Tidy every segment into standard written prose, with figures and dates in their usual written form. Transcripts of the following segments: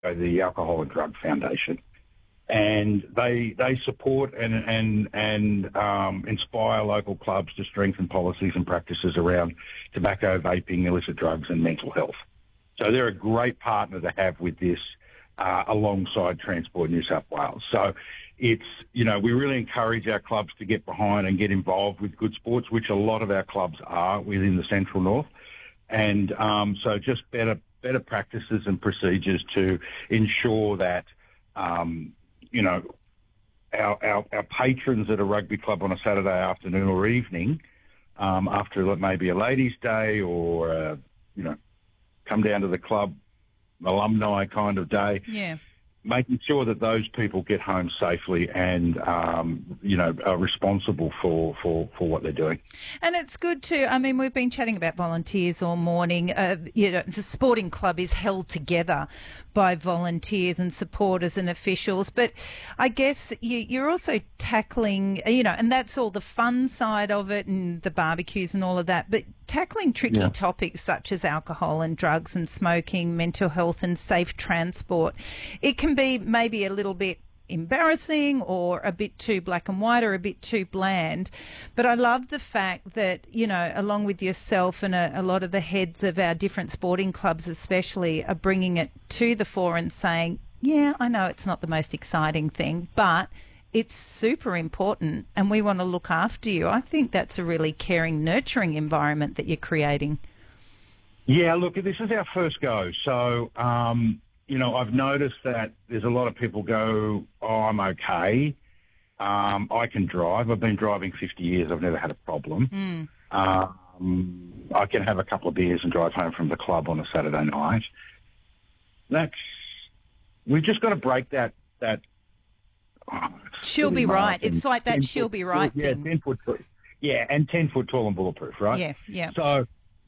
the Alcohol and Drug Foundation. And they support and inspire local clubs to strengthen policies and practices around tobacco, vaping, illicit drugs and mental health. So they're a great partner to have with this alongside Transport New South Wales. So it's, we really encourage our clubs to get behind and get involved with good sports, which a lot of our clubs are within the Central North. And so just better practices and procedures to ensure that our patrons at a rugby club on a Saturday afternoon or evening, after maybe a ladies' day or, come down to the club alumni kind of day, making sure that those people get home safely and, are responsible for what they're doing. And it's good too. I mean, we've been chatting about volunteers all morning. The sporting club is held together by volunteers and supporters and officials. But I guess you're also tackling, and that's all the fun side of it and the barbecues and all of that. But tackling tricky topics such as alcohol and drugs and smoking, mental health and safe transport, it can be maybe a little bit embarrassing or a bit too black and white or a bit too bland. But I love the fact that, along with yourself and a lot of the heads of our different sporting clubs especially are bringing it to the fore and saying, I know it's not the most exciting thing, but it's super important and we want to look after you. I think that's a really caring, nurturing environment that you're creating. Yeah, look, this is our first go. So, I've noticed that there's a lot of people go, I'm okay. I can drive. I've been driving 50 years. I've never had a problem. I can have a couple of beers and drive home from the club on a Saturday night. We've just got to break that she'll be right. It's like that she'll be right thing. 10 foot tall. Yeah, and 10 foot tall and bulletproof, right? Yeah. So,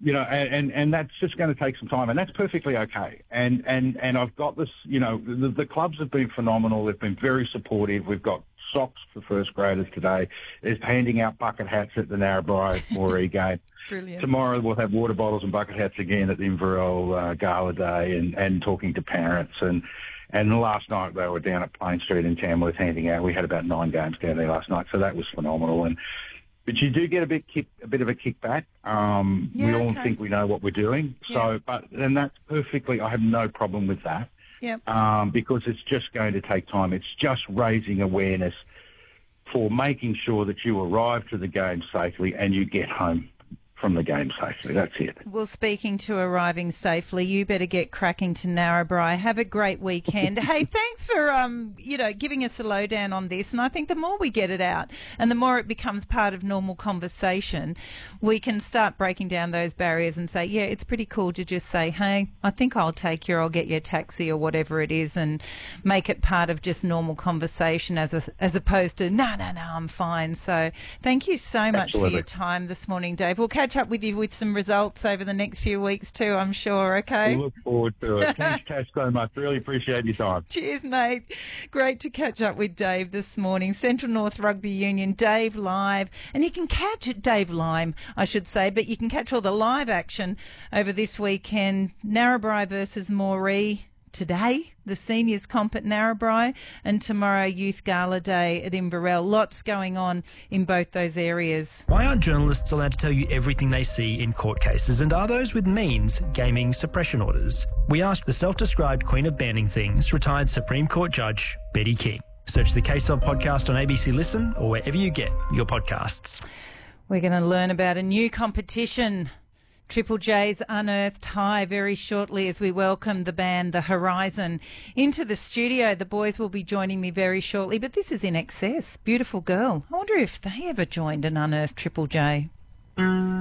and that's just going to take some time, and that's perfectly okay. And I've got this, the clubs have been phenomenal. They've been very supportive. We've got socks for first graders today. There's handing out bucket hats at the Narrabri Moree game. Brilliant. Tomorrow we'll have water bottles and bucket hats again at the Inverell Gala Day and talking to parents. And last night they were down at Plain Street in Tamworth handing out. We had about 9 games down there last night, so that was phenomenal. But you do get a bit of a kickback. We all think we know what we're doing. So, and that's perfectly. I have no problem with that. Because it's just going to take time. It's just raising awareness for making sure that you arrive to the game safely and you get home from the game safely. That's it. Well, speaking to arriving safely, you better get cracking to Narrabri. Have a great weekend. Hey, thanks for, giving us a lowdown on this. And I think the more we get it out and the more it becomes part of normal conversation, we can start breaking down those barriers and say, it's pretty cool to just say, hey, I think I'll take you or I'll get you a taxi or whatever it is, and make it part of just normal conversation as opposed to, no, I'm fine. So thank you so much for your time this morning, Dave. We'll catch up with you with some results over the next few weeks too, I'm sure, okay? We look forward to it. Thanks, Cash, so much. Really appreciate your time. Cheers, mate. Great to catch up with Dave this morning. Central North Rugby Union, Dave Live. And you can catch Dave Lime, I should say, but you can catch all the live action over this weekend. Narrabri versus Moree today, the seniors comp at Narrabri, and tomorrow Youth Gala Day at Inverell. Lots going on in both those areas. Why aren't journalists allowed to tell you everything they see in court cases, and are those with means gaming suppression orders? We asked the self-described queen of banning things, retired Supreme Court Judge Betty King. Search the Case Of podcast on ABC Listen or wherever you get your podcasts. We're going to learn about a new competition, Triple J's Unearthed High, very shortly as we welcome the band The Horizon into the studio. The boys will be joining me very shortly, but this is In Excess. Beautiful girl. I wonder if they ever joined an Unearthed Triple J.